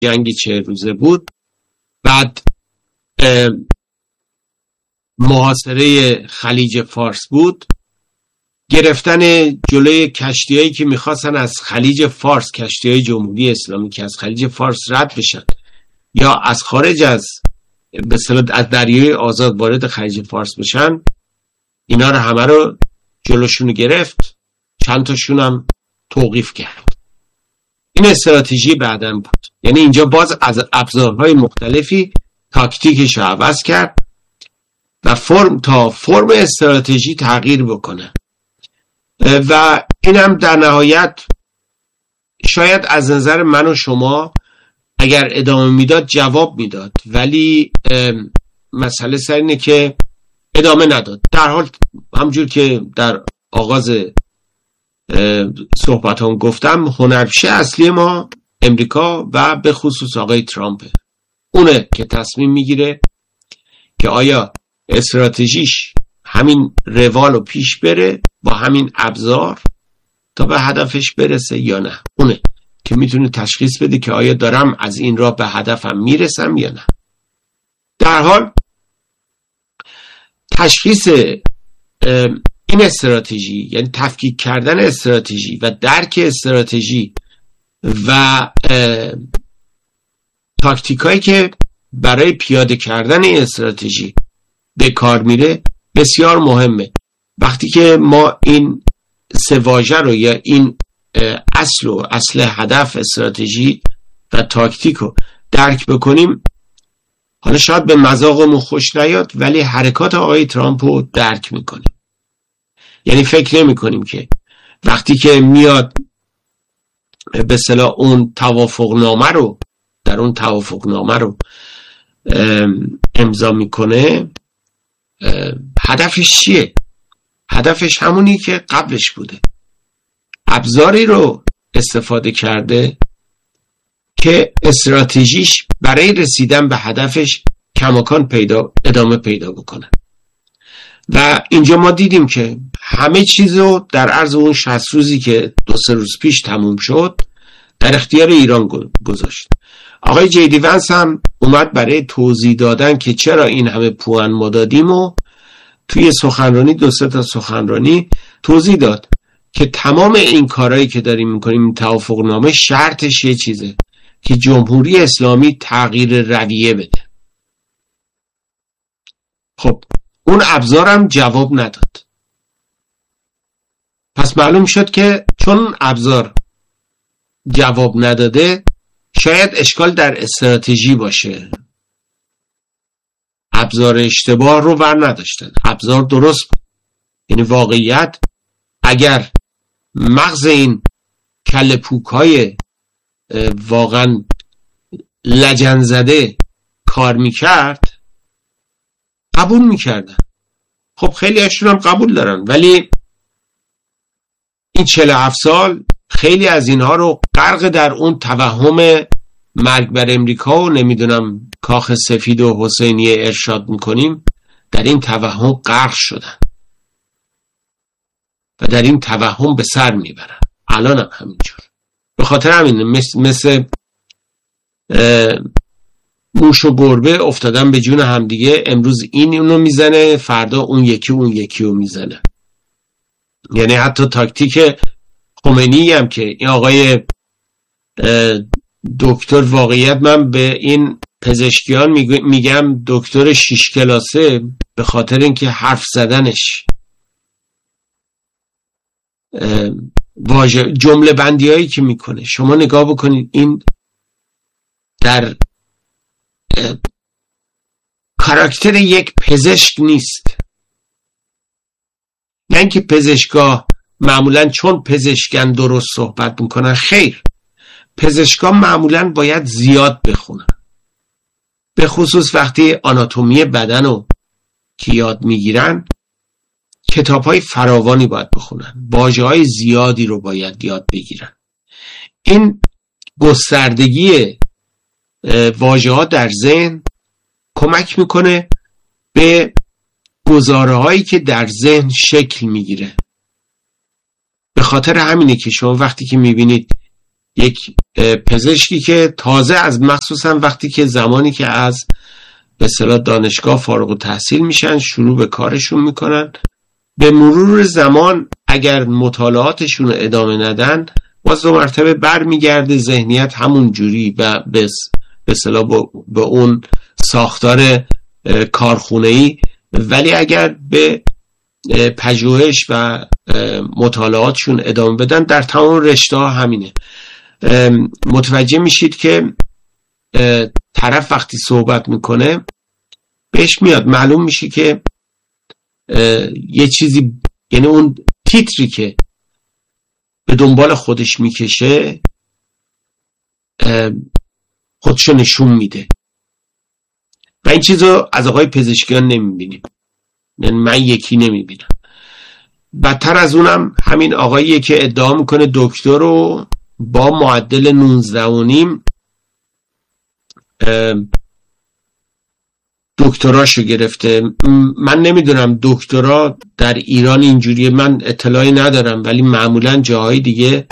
جنگ 40 روزه بود، بعد محاصره خلیج فارس بود، گرفتن جلوی کشتیایی که میخواستن از خلیج فارس، کشتیای جمهوری اسلامی که از خلیج فارس رد بشن یا از خارج از به اصطلاح از دریای آزاد وارد خلیج فارس بشن، اینا رو همه رو جلوشون گرفت، چند تاشون هم توقیف کرد. این استراتژی بعداً بود. یعنی اینجا باز از ابزارهای مختلفی تاکتیکش رو عوض کرد و فرم استراتژی تغییر بکنه و اینم در نهایت شاید از نظر من و شما اگر ادامه میداد جواب میداد، ولی مسئله سر اینه که ادامه نداد. در حال همجور که در آغاز صحبت هم گفتم، هنرپیشه اصلی ما امریکا و به خصوص آقای ترامپه. اونه که تصمیم میگیره که آیا استراتژیش همین روال رو پیش بره با همین ابزار تا به هدفش برسه یا نه. اونه که میتونه تشخیص بده که آیا دارم از این راه به هدفم میرسم یا نه. در حال تشخیص این استراتژی، یعنی تفکیک کردن استراتژی و درک استراتژی و تاکتیکایی که برای پیاده کردن این استراتژی به کار میره بسیار مهمه. وقتی که ما این سه واژه رو یا این اصل هدف، استراتژی و تاکتیک رو درک بکنیم، حالا شاید به مذاقمون خوش نیاد ولی حرکات آقای ترامپ رو درک میکنیم. یعنی فکر نمی کنیم که وقتی که میاد به اصطلاح اون توافقنامه رو امضا میکنه، هدفش چیه؟ هدفش همونی که قبلش بوده. ابزاری رو استفاده کرده که استراتژیش برای رسیدن به هدفش کماکان ادامه پیدا بکنه. و اینجا ما دیدیم که همه چیزو در عرض اون 60 روزی که 2-3 روز پیش تموم شد در اختیار ایران گذاشت. آقای جیدی ونس هم اومد برای توضیح دادن که چرا این همه پوان ما دادیم و توی سخنرانی 2-3 تا سخنرانی توضیح داد که تمام این کارهایی که داریم میکنیم، این توافقنامه، شرطش یه چیزه که جمهوری اسلامی تغییر رویه بده. خب اون ابزارم جواب نداد. پس معلوم شد که چون ابزار جواب نداده شاید اشکال در استراتژی باشه. ابزار اشتباه رو ور نداشتن، ابزار درست بود. یعنی واقعیت اگر مغز این کله پوک‌های واقعا لجن زده کار میکرد قبول میکردن. خب خیلی هاشون هم قبول دارن، ولی این 47 سال خیلی از اینها رو غرق در اون توهم مرگ بر امریکا و نمیدونم کاخ سفید و حسینیه ارشاد میکنیم، در این توهم غرق شدن و در این توهم به سر میبرن. الان هم همینجور. به خاطر همین مثل موش و گربه افتادن به جون همدیگه. امروز این اونو میزنه، فردا اون یکی رو میزنه. یعنی حتی تاکتیک خمینی هم که این آقای دکتر، واقعیت من به این پزشکیان میگم دکتر 6 کلاسه، به خاطر اینکه حرف زدنش، جمله بندی هایی که میکنه، شما نگاه بکنید این در کاراکتر یک پزشک نیست. نه اینکه پزشکا معمولا چون پزشکن درست صحبت میکنن، خیر، پزشکا معمولا باید زیاد بخونن، به خصوص وقتی آناتومی بدن رو که یاد میگیرن کتاب‌های فراوانی باید بخونن، واژه‌های زیادی رو باید یاد بگیرن. این گستردگی واژه‌ها در ذهن کمک میکنه به گزاره‌هایی که در ذهن شکل میگیره. به خاطر همینه که شما وقتی که میبینید یک پزشکی که تازه از مخصوصا وقتی که زمانی که از به اصطلاح دانشگاه فارغ التحصیل میشن شروع به کارشون میکنن، به مرور زمان اگر مطالعاتشون رو ادامه ندن باز 2 مرتبه برمیگرده ذهنیت همون جوری و به اصطلاح به اون ساختار کارخونه‌ای. ولی اگر به پژوهش و مطالعاتشون ادامه بدن در تمام رشته ها همینه. متوجه میشید که طرف وقتی صحبت میکنه بهش میاد معلوم میشه که یه چیزی، یعنی اون تیتری که به دنبال خودش میکشه خودشو نشون میده و این چیزو از آقای پزشکیان نمیبینیم، یعنی من یکی نمیبینم. بدتر از اونم همین آقاییه که ادعا میکنه دکتر رو با معدل 19.5 دکتراشو گرفته. من نمیدونم دکترا در ایران اینجوریه، من اطلاعی ندارم، ولی معمولا جاهای دیگه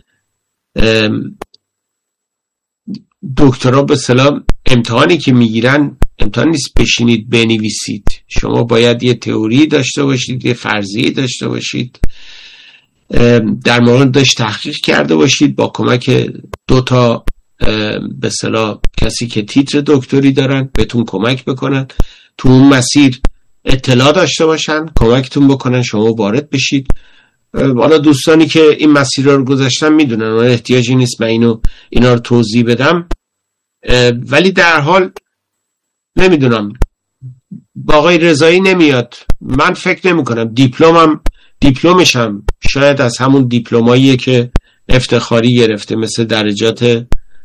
دکترا به اصطلاح امتحانی که میگیرن امتحان نیست بشینید بنویسید، شما باید یه تئوری داشته باشید، یه فرضیه داشته باشید، در موردش تحقیق کرده باشید، با کمک 2 تا به اصطلاح کسی که تیتر دکتری دارن بهتون کمک بکنن، تو اون مسیر اطلاع داشته باشن، کمکتون بکنن شما وارد بشید. حالا دوستانی که این مسیر رو گذاشتن میدونن و احتیاجی نیست من اینا رو توضیح بدم، ولی در حال نمیدونم با آقای رضایی نمیاد. من فکر نمی کنم دیپلمشم شاید از همون دیپلماییه که افتخاری گرفته، مثل درجات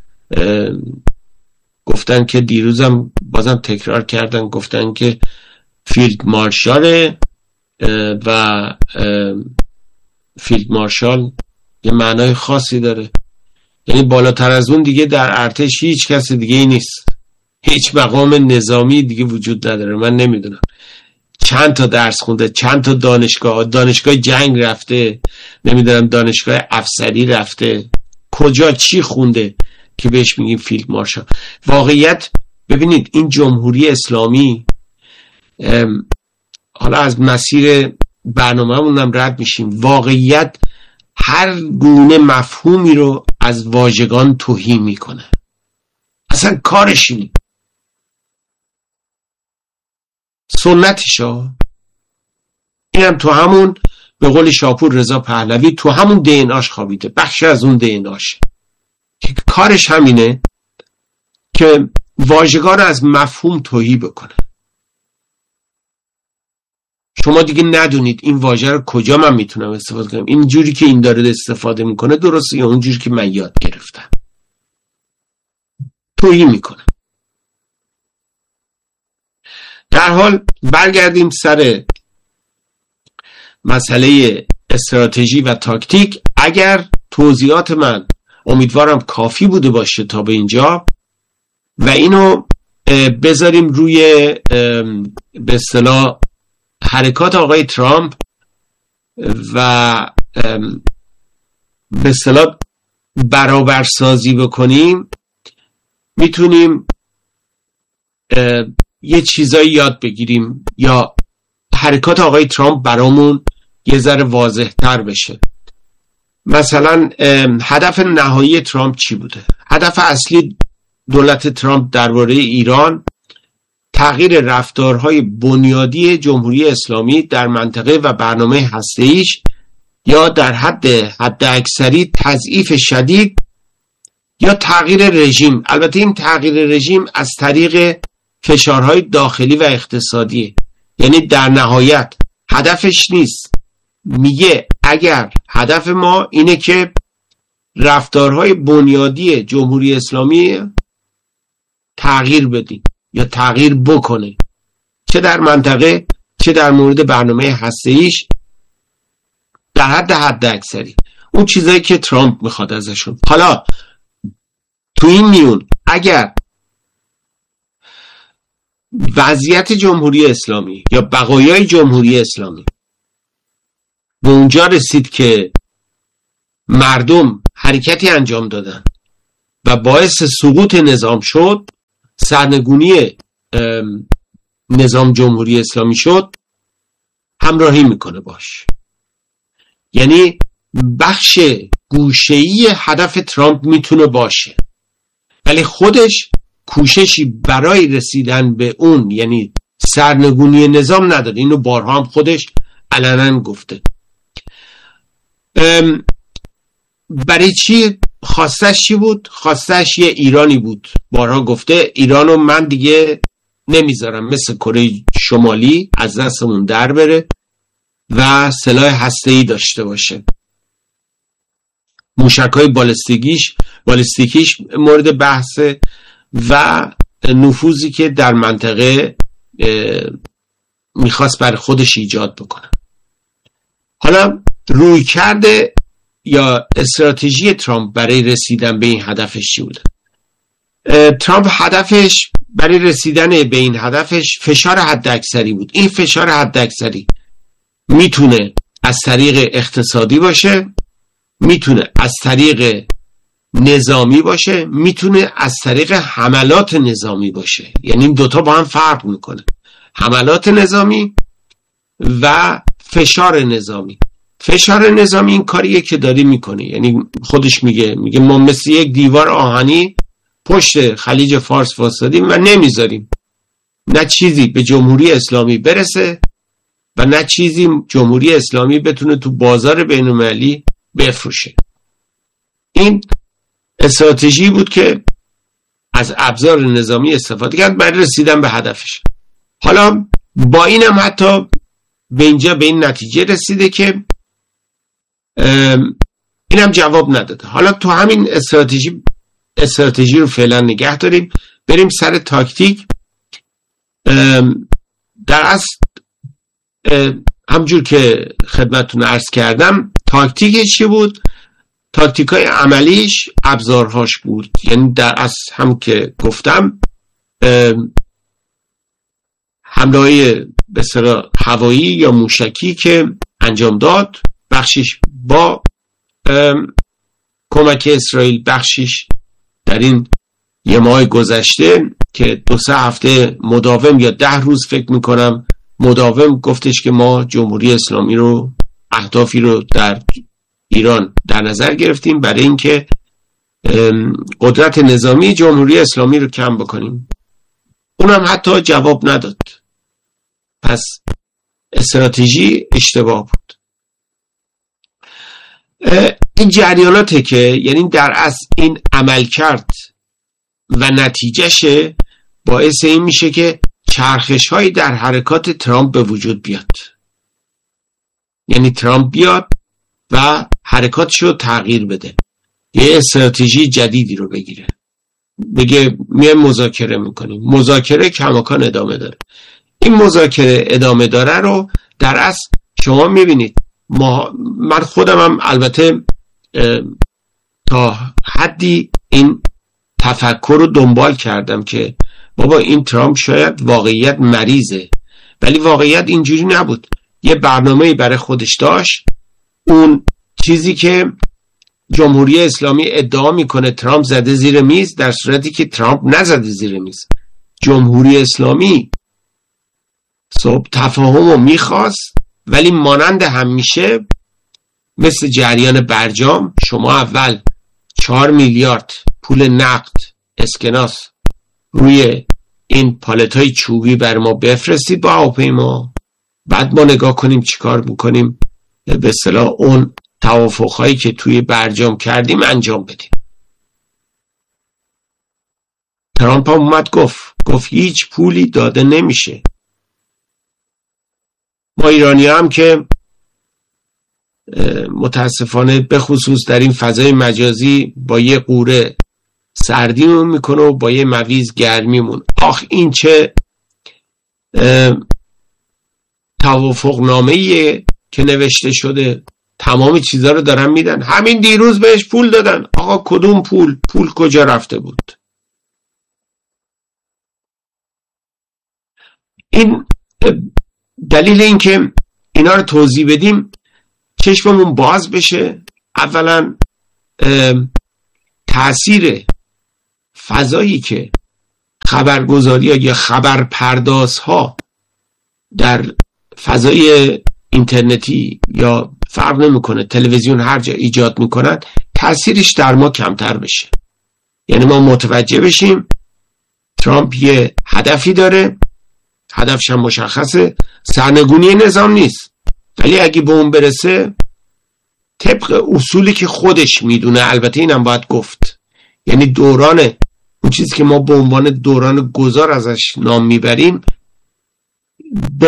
گفتن که دیروزم بازم تکرار کردن، گفتن که فیلد مارشاله و فیلد مارشال یه معنای خاصی داره، یعنی بالاتر از اون دیگه در ارتش هیچ کس دیگه ای نیست، هیچ مقام نظامی دیگه وجود نداره. من نمیدونم چند تا درس خونده، چند تا دانشگاه جنگ رفته، نمیدونم دانشگاه افسری رفته، کجا چی خونده که بهش میگیم فیلد مارشال. واقعیت ببینید این جمهوری اسلامی، حالا از مسیر برنامه‌مون هم رد میشیم، واقعیت هر گونه مفهومی رو از واژگان تهی میکنه، اصلا کارش اینه، سنتشو. اینم تو همون به قول شاپور رضا پهلوی تو همون دیناش خوابیده، بخش از اون دیناش که کارش همینه که واژگان از مفهوم تهی بکنه. شما دیگه ندونید این واژه رو کجا من میتونم استفاده کنم، این جوری که این داره استفاده میکنه درسته یا اون جوری که من یاد گرفتم، تویی میکنه. در حال برگردیم سر مسئله استراتژی و تاکتیک. اگر توضیحات من امیدوارم کافی بوده باشه تا به اینجا و اینو بذاریم روی به اصطلاح حرکات آقای ترامپ و به اصطلاح برابرسازی بکنیم، میتونیم یه چیزایی یاد بگیریم یا حرکات آقای ترامپ برامون یه ذره واضح تر بشه. مثلا هدف نهایی ترامپ چی بوده؟ هدف اصلی دولت ترامپ درباره ایران تغییر رفتارهای بنیادی جمهوری اسلامی در منطقه و برنامه هسته‌ایش یا در حد اکثری تضعیف شدید یا تغییر رژیم. البته این تغییر رژیم از طریق فشارهای داخلی و اقتصادی، یعنی در نهایت هدفش نیست، میگه اگر هدف ما اینه که رفتارهای بنیادی جمهوری اسلامی تغییر بدیم یا تغییر بکنه، چه در منطقه چه در مورد برنامه هسته‌ایش در حد اکثری، اون چیزایی که ترامپ میخواد ازشون. حالا تو این میون اگر وضعیت جمهوری اسلامی یا بقایای جمهوری اسلامی به اونجا رسید که مردم حرکتی انجام دادن و باعث سقوط نظام شد، سرنگونی نظام جمهوری اسلامی شد، همراهی میکنه باش. یعنی بخش گوشه‌ای هدف ترامپ میتونه باشه، ولی خودش کوششی برای رسیدن به اون، یعنی سرنگونی نظام، نداره. اینو بارها هم خودش علنا گفته. برای چی خواستش چی بود؟ خواستش یه ایرانی بود. بارها گفته ایرانو من دیگه نمیذارم مثل کره شمالی از دستمون در بره و سلاح هسته‌ای داشته باشه. موشک‌های بالستیکیش مورد بحثه و نفوذی که در منطقه میخواست برای خودش ایجاد بکنه. حالا روی کرده یا استراتژی ترامپ برای رسیدن به این هدفش چی بوده؟ ترامپ هدفش برای رسیدن به این هدفش فشار حداکثری بود. این فشار حداکثری میتونه از طریق اقتصادی باشه، میتونه از طریق نظامی باشه، میتونه از طریق حملات نظامی باشه. یعنی این دوتا با هم فرق میکنه، حملات نظامی و فشار نظامی. فشار نظامی این کاریه که داری میکنه، یعنی خودش میگه ما مثل یک دیوار آهنی پشت خلیج فارس واسادیم و نمیذاریم نه چیزی به جمهوری اسلامی برسه و نه چیزی جمهوری اسلامی بتونه تو بازار بین‌المللی بفروشه. این استراتژی بود که از ابزار نظامی استفاده کرد برای رسیدن به هدفش. حالا با اینم حتی به اینجا به این نتیجه رسیده که اینم جواب نداده. حالا تو همین استراتژی رو فعلا نگه داریم، بریم سر تاکتیک. در اصل همجور که خدمتتون عرض کردم تاکتیکش چی بود؟ تاکتیکای عملیش ابزارهاش بود. یعنی در اصل هم که گفتم حمله‌های به اصطلاح هوایی یا موشکی که انجام داد، بخشش با کمک اسرائیل، بخشش در این یه ماه گذشته که 2-3 هفته مداوم یا 10 روز فکر میکنم مداوم گفتش که ما جمهوری اسلامی رو، اهدافی رو در ایران در نظر گرفتیم برای اینکه قدرت نظامی جمهوری اسلامی رو کم بکنیم. اونم حتی جواب نداد. پس استراتژی اشتباه بود. این جریاناته که یعنی در اصل این عمل کرد و نتیجهشه باعث این میشه که چرخش هایی در حرکات ترامپ به وجود بیاد. یعنی ترامپ بیاد و حرکاتشو تغییر بده، یه استراتژی جدیدی رو بگیره، بگه میایم مذاکره میکنیم. مذاکره کماکان ادامه داره. این مذاکره ادامه داره رو در اصل شما میبینید. من خودم هم البته تا حدی این تفکر رو دنبال کردم که بابا این ترامپ شاید واقعیت مریضه، ولی واقعیت اینجوری نبود. یه برنامه‌ای برای خودش داشت. اون چیزی که جمهوری اسلامی ادعا میکنه ترامپ زده زیر میز، در صورتی که ترامپ نزده زیر میز. جمهوری اسلامی تفاهم رو میخواست، ولی مانند همیشه مثل جریان برجام شما اول 4 میلیارد پول نقد اسکناس روی این پالت‌های چوبی بر ما بفرستید با هواپیما، بعد ما نگاه کنیم چیکار میکنیم به اصطلاح اون توافق‌هایی که توی برجام کردیم انجام بدیم. ترامپ هم اومد گفت هیچ پولی داده نمیشه. ما ایرانی هم که متاسفانه به خصوص در این فضای مجازی با یه قوره سردیمون میکنه و با یه مویز گرمیمون. آخ این چه توافق نامه‌ایه که نوشته شده، تمام چیزا رو دارن میدن. همین دیروز بهش پول دادن. آقا کدوم پول کجا رفته بود؟ این دلیل این که اینا رو توضیح بدیم چشممون باز بشه. اولا تأثیر فضایی که خبرگزاری یا خبرپردازها در فضای اینترنتی یا فرق نمیکنه تلویزیون هر جا ایجاد میکنن، تأثیرش در ما کمتر بشه. یعنی ما متوجه بشیم ترامپ یه هدفی داره، هدفش هم مشخصه، سرنگونی نظام نیست، ولی اگه به اون برسه طبق اصولی که خودش میدونه، البته اینم باید گفت، یعنی دوران اون چیزی که ما به عنوان دوران گذار ازش نام میبریم، به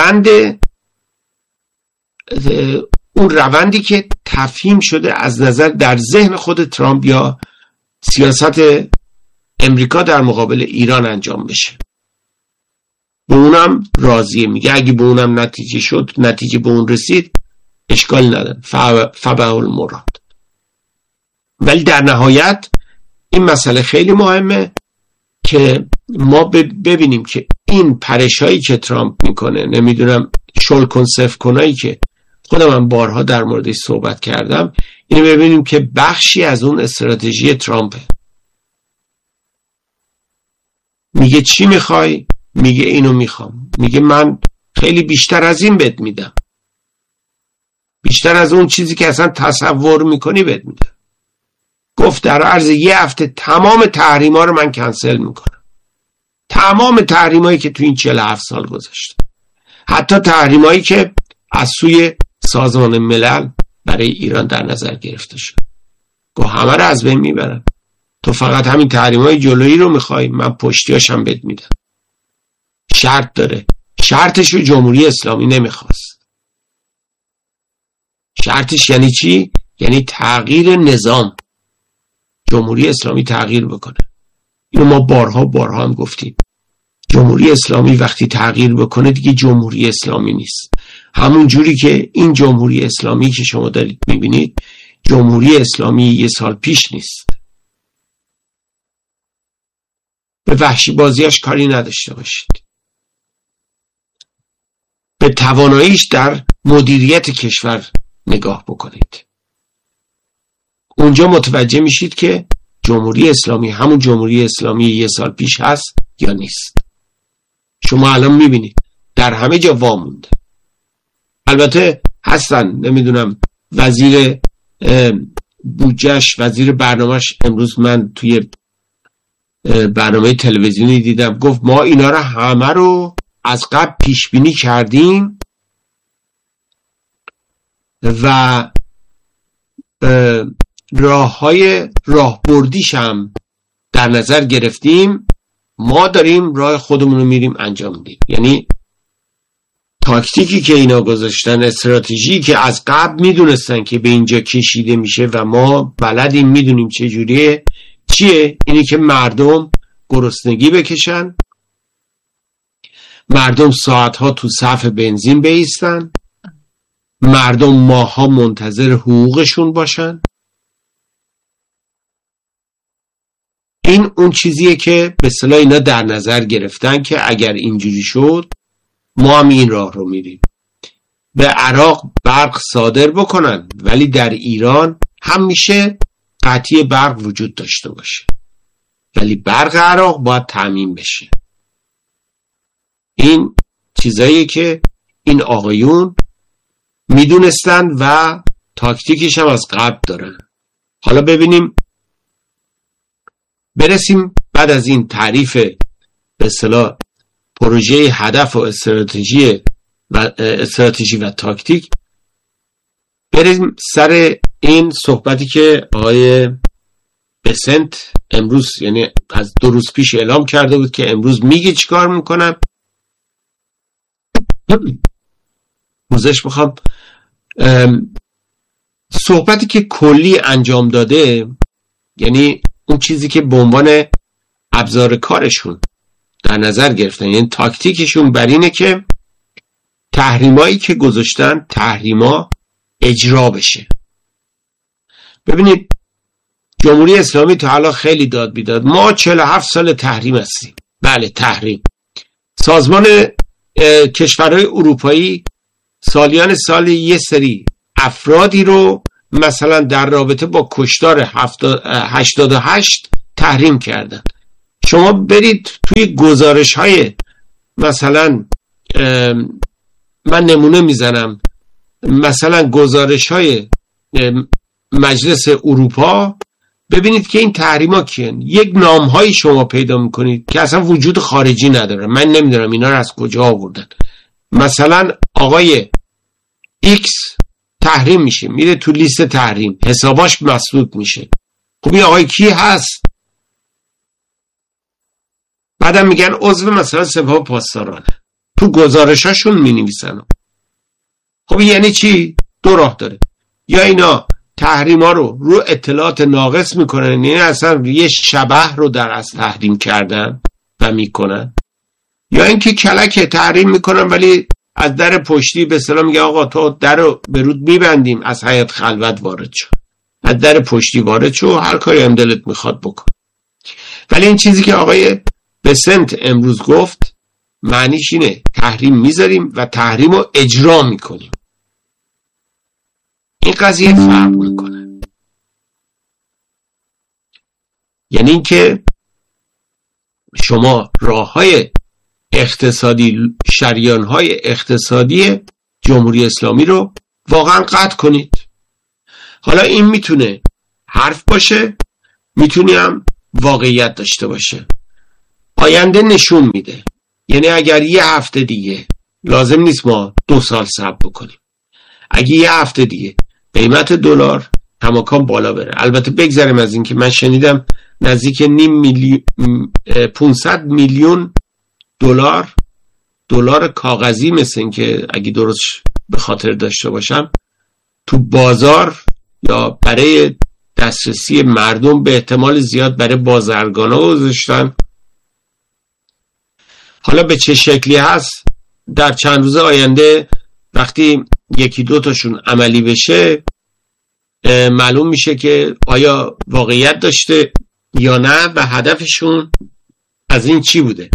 اون روندی که تفهیم شده از نظر در ذهن خود ترامپ یا سیاست امریکا در مقابل ایران انجام بشه، به اونم راضیه. میگه اگه به اونم نتیجه شد، نتیجه به اون رسید، اشکال نداره، فبه المراد. ولی در نهایت این مسئله خیلی مهمه که ما ببینیم که این پرشایی که ترامپ میکنه، نمیدونم شل کن صفر کنایی که خودم هم بارها در موردش صحبت کردم، اینو ببینیم که بخشی از اون استراتژی ترامپه. میگه چی میخوای؟ میگه اینو میخوام. میگه من خیلی بیشتر از این بهت میدم، بیشتر از اون چیزی که اصلا تصور میکنی بهت میدم. گفت در عرض یه هفته تمام تحریما رو من کنسل میکنم، تمام تحریمایی که تو این 47 سال گذشته، حتی تحریمایی که از سوی سازمان ملل برای ایران در نظر گرفته شد. گفت همه رو از بین میبرم، تو فقط همین تحریمای جلویی رو میخوای، من پشتیاشم بهت میدم. شرط داره، شرطش رو جمهوری اسلامی نمیخواست. شرطش یعنی چی؟ یعنی تغییر نظام، جمهوری اسلامی تغییر بکنه. اینو ما بارها هم گفتیم، جمهوری اسلامی وقتی تغییر بکنه دیگه جمهوری اسلامی نیست. همون جوری که این جمهوری اسلامی که شما دارید میبینید جمهوری اسلامی یه سال پیش نیست. به وحشی بازیاش کاری نداشته باشید، به تواناییش در مدیریت کشور نگاه بکنید. اونجا متوجه میشید که جمهوری اسلامی همون جمهوری اسلامی یه سال پیش هست یا نیست. شما الان میبینید در همه جا وامونده. البته هستن، نمیدونم وزیر بودجهش، وزیر برنامهش، امروز من توی برنامه تلویزیونی دیدم گفت ما اینا رو همه رو از قبل پیش بینی کردیم و راههای راهبردیش هم در نظر گرفتیم، ما داریم راه خودمون رو میریم انجام میدیم. یعنی تاکتیکی که اینا گذاشتن، استراتژی که از قبل میدونستن که به اینجا کشیده میشه و ما بلدیم، میدونیم چه جوریه، چیه؟ اینی که مردم گرسنگی بکشن، مردم ساعتها تو صف بنزین بایستن، مردم ماها منتظر حقوقشون باشن. این اون چیزیه که به اصطلاح اینا در نظر گرفتن که اگر اینجوری شد ما هم این راه رو میریم. به عراق برق صادر بکنن ولی در ایران هم میشه قطعی برق وجود داشته باشه، ولی برق عراق باید تامین بشه. این چیزایی که این آقایون میدونستن و تاکتیکش هم از قبل دارن. حالا ببینیم، برسیم بعد از این تعریف به اصطلاح پروژه هدف و استراتژی و تاکتیک، بریم سر این صحبتی که آقای بسنت امروز، یعنی از 2 روز پیش اعلام کرده بود که امروز میگه چیکار میکنم. موزش میخوام صحبتی که کلی انجام داده، یعنی اون چیزی که به عنوان ابزار کارشون در نظر گرفتن، یعنی تاکتیکشون بر اینه که تحریمایی که گذاشتن، تحریما اجرا بشه. ببینید جمهوری اسلامی تا حالا خیلی داد بیداد، ما 47 سال تحریم هستیم. بله تحریم. سازمان کشورهای اروپایی سالیان سال یه سری افرادی رو مثلا در رابطه با کشتار 88 تحریم کردن. شما برید توی گزارش های مثلا من نمونه میزنم، مثلا گزارش های مجلس اروپا، ببینید که این تحریما کیان. یک نام هایی شما پیدا میکنید که اصلا وجود خارجی نداره، من نمیدونم اینا رو از کجا آوردن. مثلا آقای ایکس تحریم میشه، میره تو لیست تحریم، حساباش مسدود میشه. خب این آقای کی هست؟ بعدم میگن عضو مثلا سپاه پاسدارانه، تو گزارشاشون مینویسن. خب یعنی چی؟ دو راه داره، یا اینا تحریما رو اطلاعات ناقص میکنن، یعنی اصلا یه شبح رو در از تحریم کردن و میکنن، یا اینکه کلک تحریم میکنن ولی از در پشتی به اصطلاح میگه آقا تو در رو به رود میبندیم، از حیاط خلوت وارد شو، از در پشتی وارد شو، هر کاری هم دلت میخواد بکن. ولی این چیزی که آقای بسنت امروز گفت معنیش اینه تحریم میذاریم و تحریم رو اجرا میکنیم. این قضیه فرق میکنه. یعنی اینکه شما راه‌های اقتصادی، شریان‌های اقتصادی جمهوری اسلامی رو واقعا قطع کنید. حالا این میتونه حرف باشه، میتونه هم واقعیت داشته باشه. آینده نشون میده. یعنی اگر یه هفته دیگه، لازم نیست ما 2 سال صبر بکنیم، اگه یه هفته دیگه قیمت دلار کماکان بالا بره، البته بگذاریم از این که من شنیدم نزدیک 500 میلیون دلار کاغذی، مثل این که اگه درست به خاطر داشته باشم تو بازار یا برای دسترسی مردم به احتمال زیاد برای بازرگانا گذاشتن. حالا به چه شکلی هست در چند روز آینده وقتی 1-2 تاشون عملی بشه معلوم میشه که آیا واقعیت داشته یا نه و هدفشون از این چی بوده.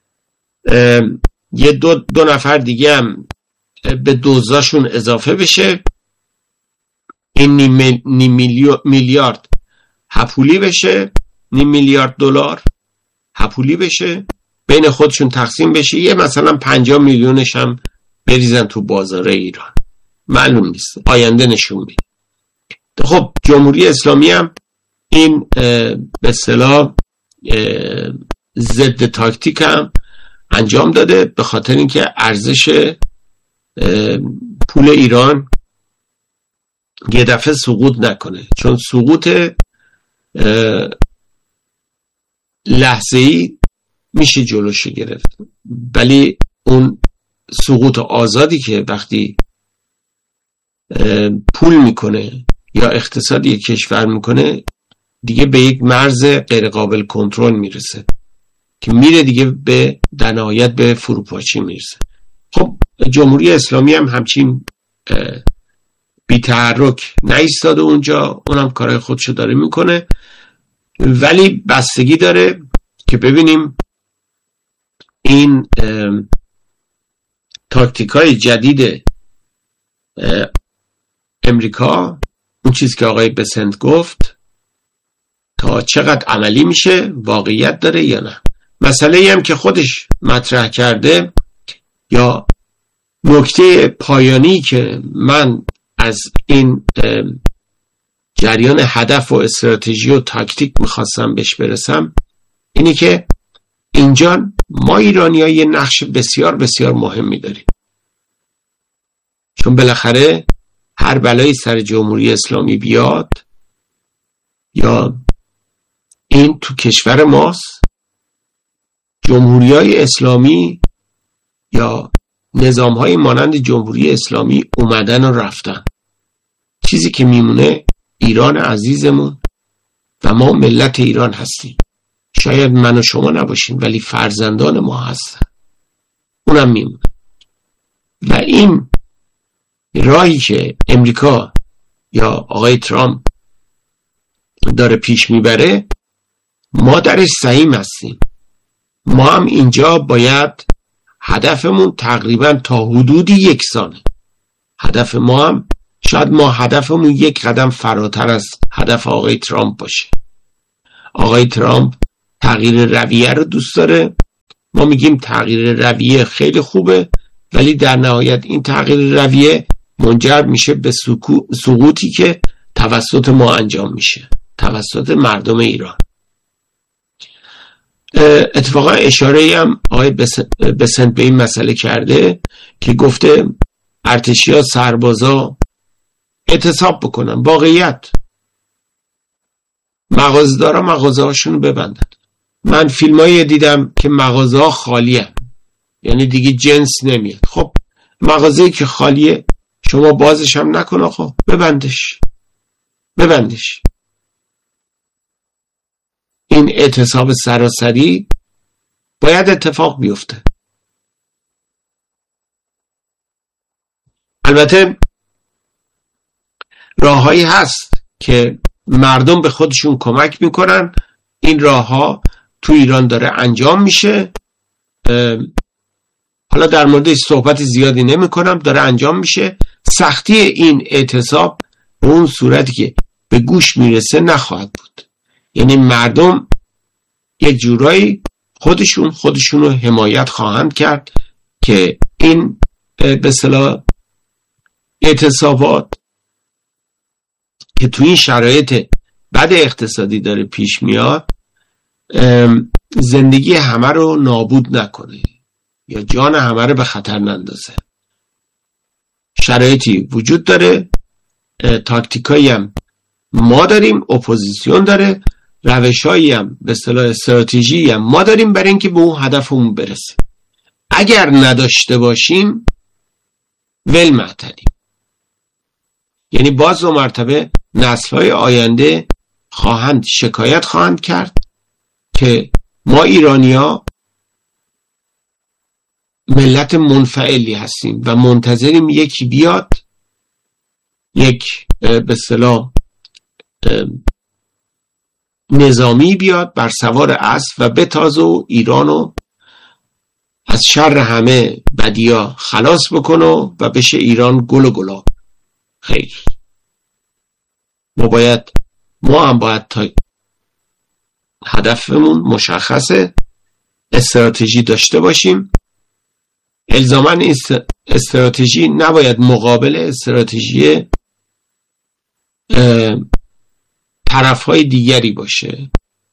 یه دو نفر دیگه هم به دوزاشون اضافه بشه، این نیم میلیارد هپولی بشه، $500 میلیون هپولی بشه، بین خودشون تقسیم بشه، یه مثلا 50 میلیونش هم بریزن تو بازار ایران. معلوم نیست، آینده نشون میده. خب جمهوری اسلامی هم این به اصطلاح ضد تاکتیک هم انجام داده، به خاطر اینکه ارزش پول ایران یه دفعه سقوط نکنه، چون سقوط لحظه‌ای میشه جلوش گرفت، ولی اون سقوط آزادی که وقتی پول میکنه یا اقتصادی کشور میکنه دیگه به یک مرز غیر قابل کنترل میرسه که میره دیگه به در نهایت به فروپاشی میرسه. خب جمهوری اسلامی هم همچین بی تحرک نایستاده اونجا، اونم کارهای خودشو داره میکنه، ولی بستگی داره که ببینیم این تاکتیکای جدید امریکا، اون چیز که آقای بسنت گفت، تا چقدر عملی میشه، واقعیت داره یا نه. مسئله هم که خودش مطرح کرده یا نکته پایانی که من از این جریان هدف و استراتژی و تاکتیک میخواستم بهش برسم اینی که اینجا ما ایرانی‌ها یه نقش بسیار بسیار مهمی داریم، چون بالاخره هر بلایی سر جمهوری اسلامی بیاد یا این تو کشور ماست، جمهوری‌های اسلامی یا نظام‌های مانند جمهوری اسلامی اومدن و رفتن. چیزی که میمونه ایران عزیزمون و ما ملت ایران هستیم. شاید من و شما نباشیم ولی فرزندان ما هستن، اونم میمونه. و این راهی که امریکا یا آقای ترامپ داره پیش میبره ما درش سهیم هستیم. ما هم اینجا باید هدفمون تقریبا تا حدودی یکسانه. هدف ما هم شاید ما هدفمون یک قدم فراتر از هدف آقای ترامپ باشه. آقای ترامپ تغییر رویه رو دوست داره. ما میگیم تغییر رویه خیلی خوبه، ولی در نهایت این تغییر رویه منجر میشه به سقوطی که توسط ما انجام میشه، توسط مردم ایران. اتفاقا اشاره هم آقای بسنت به این مسئله کرده که گفته ارتشی‌ها سربازا اعتصاب بکنن. واقعیت مغازه‌دارا مغازه هاشون ببندن. من فیلمایی دیدم که مغازه ها خالیه، یعنی دیگه جنس نمیاد. خب مغازه‌ای که خالیه شما بازش هم نکن، خب ببندش. این اعتصاب سراسری باید اتفاق بیفته. البته راههایی هست که مردم به خودشون کمک میکنن. این راهها تو ایران داره انجام میشه. حالا در موردش صحبت زیادی نمی کنم، داره انجام میشه. سختی این اعتصاب به اون صورتی که به گوش میرسه نخواهد بود. یعنی مردم یک جورایی خودشون رو حمایت خواهند کرد که این به اصطلاح اعتصابات که تو این شرایط بد اقتصادی داره پیش میاد زندگی همه رو نابود نکنه یا جان همه رو به خطر نندازه. شرایطی وجود داره، تاکتیکایی هم ما داریم، اپوزیسیون داره، روشایی هم به اصطلاح استراتژی هم ما داریم برای اینکه به اون هدفمون برسیم. اگر نداشته باشیم ول معطلیم. یعنی باز و مرتبه نسل‌های آینده شکایت خواهند کرد که ما ایرانی‌ها ملت منفعلی هستیم و منتظریم یکی بیاد، یک به اصطلاح نظامی بیاد بر سوار اسب و بتازه و ایرانو از شر همه بدیا خلاص بکنه و بشه ایران گل و گلاب. خیر، ما هم باید تا هدفمون مشخصه استراتژی داشته باشیم. الزاماً این استراتژی نباید مقابل استراتژی طرف‌های دیگری باشه.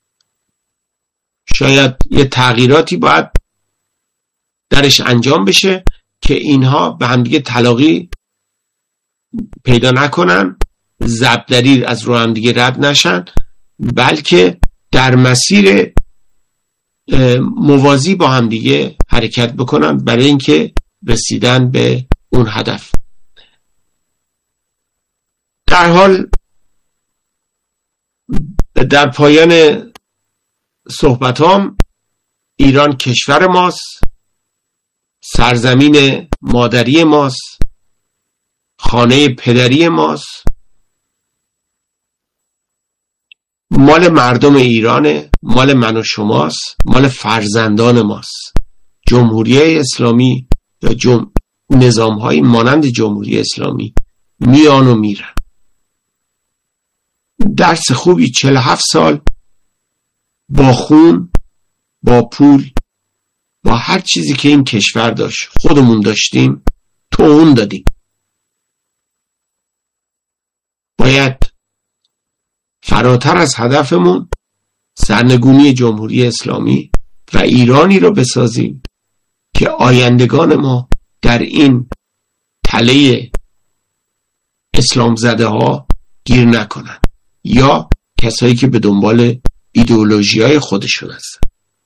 شاید یه تغییراتی باید درش انجام بشه که اینها به همدیگه تلاقی پیدا نکنن، ضربدری از رو همدیگه رد نشن، بلکه در مسیر موازی با همدیگه حرکت بکنن برای اینکه رسیدن به اون هدف. در حال در پایان صحبتام ایران کشور ماست، سرزمین مادری ماست، خانه پدری ماست، مال مردم ایرانه، مال من و شماست، مال فرزندان ماست. جمهوری اسلامی یا نظام‌های مانند جمهوری اسلامی میان و میرن. درس خوبی 47 سال با خون، با پول، با هر چیزی که این کشور داشت خودمون داشتیم تو اون دادیم. باید فراتر از هدفمون سرنگونی جمهوری اسلامی و ایرانی رو بسازیم که آیندگان ما در این تله اسلام زده ها گیر نکنن یا کسایی که به دنبال ایدئولوژی های خودشون هستن.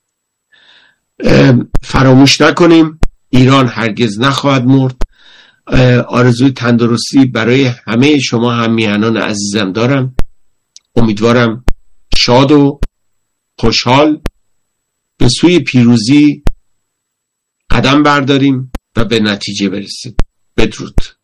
فراموش نکنیم ایران هرگز نخواهد مرد. آرزوی تندرستی برای همه شما همیهنان عزیزم دارم. امیدوارم شاد و خوشحال به سوی پیروزی قدم برداریم و به نتیجه برسیم. بدرود.